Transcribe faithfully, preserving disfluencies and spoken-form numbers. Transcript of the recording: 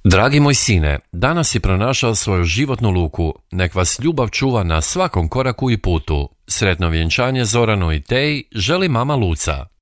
Dragi moj sine, danas si pronašao svoju životnu luku. Nek vas ljubav čuva na svakom koraku i putu. Sretno vjenčanje Zoranu i Teji želi mama Luca.